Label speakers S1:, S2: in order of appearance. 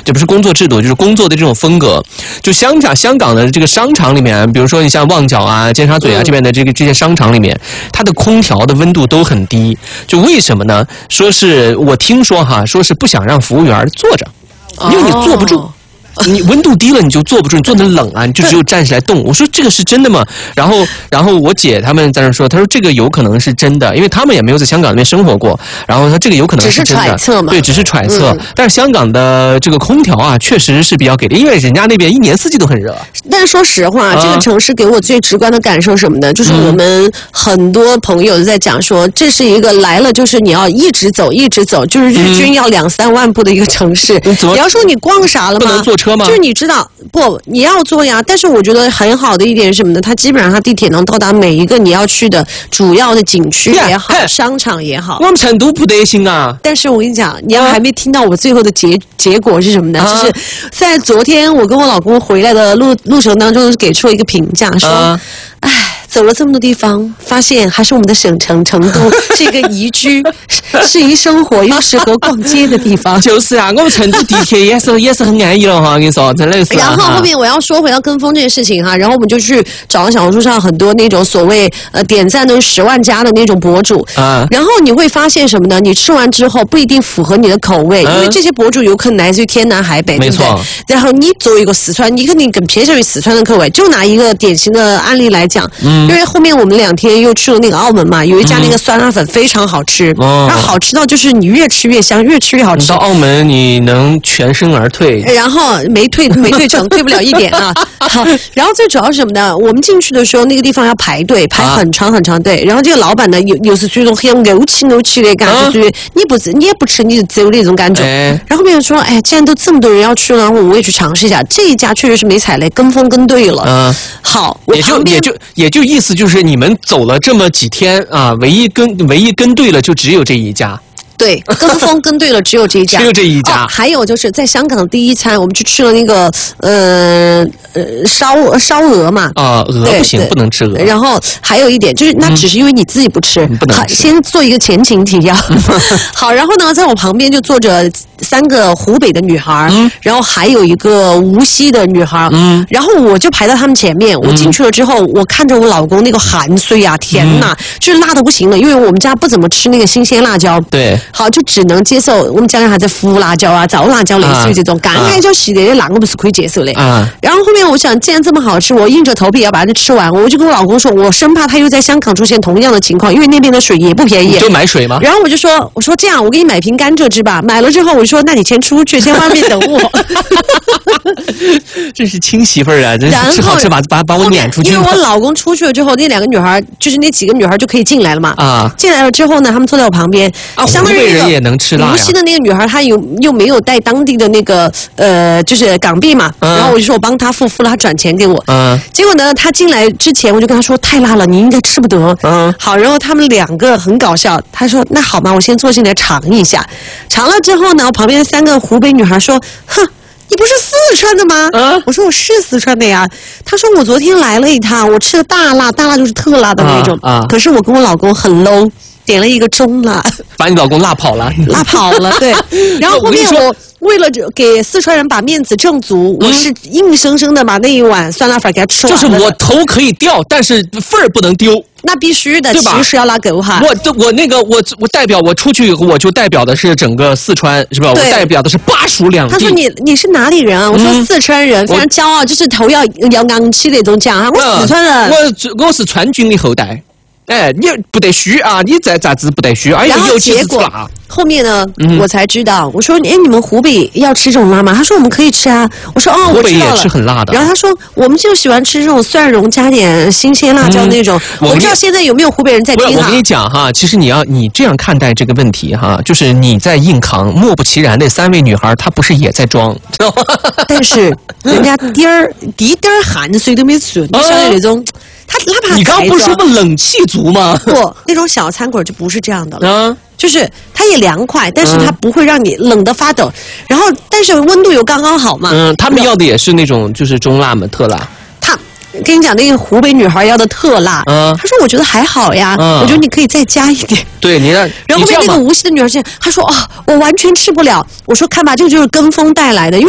S1: 这不是工作制度，就是工作的这种风格。就香港的这个商场里面，比如说你像旺角啊、尖沙咀啊这边的这些商场里面，它的空调的温度都很低。就为什么呢？说是我听说哈，说是不想让服务员坐着，因为你坐不住。你温度低了你就坐不住，你坐得冷啊，你就只有站起来动。我说这个是真的吗？然后我姐他们在那说，她说这个有可能是真的，因为他们也没有在香港那边生活过。然后她这个有可能是真的，
S2: 只是揣测嘛，
S1: 对，只是揣测。但是香港的这个空调啊，确实是比较给力，因为人家那边一年四季都很热。
S2: 但是说实话，这个城市给我最直观的感受是什么呢？就是我们很多朋友在讲说，这是一个来了就是你要一直走，就是日均要2-3万步的一个城市。你要说你逛啥了吗？
S1: 不能坐车吗？
S2: 就是你知道不，你要坐呀。但是我觉得很好的一点是什么呢？它基本上它地铁能到达每一个你要去的主要的景区也好，商场也好。
S1: 我们成都不得行啊！
S2: 但是我跟你讲，你要还没听到我最后的结果是什么呢？就是在昨天我跟我老公回来的路程当中，给出了一个评价，说，走了这么多地方，发现还是我们的省城成都是一个宜居、适宜生活又适合逛街的地方。
S1: 就是啊，我们成都地铁也是很安逸了哈，我跟你说，真的是。
S2: 然后后面我要说回到跟风这件事情哈，然后我们就去找小红书上很多那种所谓点赞都10万加的那种博主啊，然后你会发现什么呢？你吃完之后不一定符合你的口味，因为这些博主有可能来自于天南海北，
S1: 没错。
S2: 对不对？然后你作为一个四川，你肯定更偏向于四川的口味。就拿一个典型的案例来讲，因为后面我们2天又去了那个澳门嘛，有一家那个酸辣粉非常好吃，然后好吃到就是你越吃越香，越吃越好吃。
S1: 你到澳门你能全身而退，
S2: 然后没退成，退不了一点啊。好，然后最主要是什么呢？我们进去的时候那个地方要排队，排很长很长队。然后这个老板呢，有是这种很怄气的感觉，就是你也不吃你就走的那种感觉。然后后面说，既然都这么多人要去了，我也去尝试一下。这一家确实是没踩雷，跟风跟对了。好，
S1: 也就意思就是你们走了这么几天啊，唯一跟对了就只有这一家。
S2: 对，跟风跟对了，只有这一家，
S1: 只有这一家。
S2: 还有就是在香港第一餐，我们去吃了那个烧鹅嘛。
S1: 鹅不行，不能吃鹅。
S2: 然后还有一点就是，那只是因为你自己不吃，
S1: 不能吃。
S2: 先做一个前情提要。好，然后呢，在我旁边就坐着3个湖北的女孩，然后还有一个无锡的女孩，然后我就排到他们前面。我进去了之后，我看着我老公那个含水啊，天哪，就是辣的不行了，因为我们家不怎么吃那个新鲜辣椒。
S1: 对。
S2: 好，就只能接受我们家人还在敷辣椒啊、糟辣椒，类似于这种干辣椒系列的，那我们是可以接受的。然后后面我想，既然这么好吃，我硬着头皮要把它吃完。我就跟我老公说，我生怕他又在香港出现同样的情况，因为那边的水也不便宜。
S1: 就买水吗？
S2: 然后我说这样，我给你买瓶甘蔗汁吧。买了之后，我就说那你先出去，先外面等我。
S1: 这是亲媳妇儿啊！真是吃好吃把我撵出去。
S2: 因为我老公出去了之后，那2个女孩就是那几个女孩就可以进来了嘛。进来了之后呢，他们坐在我旁边。
S1: 相当于人也能吃辣呀。
S2: 无锡的那个女孩，她又没有带当地的那个就是港币嘛，然后我就说我帮她付了，她转钱给我。结果呢，她进来之前我就跟她说太辣了，你应该吃不得。好，然后他们2个很搞笑，她说那好吧，我先坐进来尝一下。尝了之后呢，旁边3个湖北女孩说，哼。你不是四川的吗？我说我是四川的呀。他说我昨天来了一趟，我吃的大辣就是特辣的那种。可是我跟我老公很 low， 点了一个中辣，
S1: 把你老公辣跑了。
S2: 对。然后后面我为了给四川人把面子挣足，我是硬生生的把那一碗酸辣粉给他吃完了。
S1: 就是我头可以掉，但是份儿不能丢。
S2: 那必须的，其实要拉狗哈。
S1: 我代表我出去以后，我就代表的是整个四川，是吧？我代表的是巴蜀两地。
S2: 他说你是哪里人啊？我说四川人，非常骄傲，就是头要昂起那种讲啊。我四川人，
S1: 我是川军的后代。你不得虚啊！你咋子不得虚？
S2: 然后结果后面呢，我才知道，我说你们湖北要吃这种辣吗？他说我们可以吃啊。我说
S1: 湖北也吃很辣的。
S2: 然后他说我们就喜欢吃这种蒜蓉加点新鲜辣椒那种。我不知道现在有没有湖北人在听
S1: 我跟你讲哈，其实你这样看待这个问题哈，就是你在硬扛，果不其然那3位女孩她不是也在装，知道吗？
S2: 但是人家滴点汗水都没出，你晓得那种。他哪怕
S1: 你刚不是说冷气足吗？
S2: 不，那种小餐馆就不是这样的了。就是它也凉快，但是它不会让你冷得发抖。然后，但是温度又刚刚好嘛。
S1: 他们要的也是那种就是中辣嘛，特辣。
S2: 跟你讲，那个湖北女孩要的特辣。她说我觉得还好呀，我觉得你可以再加一点。
S1: 对，
S2: 然后后面那个无锡的女孩讲，她说我完全吃不了。我说看吧，这个就是跟风带来的，因为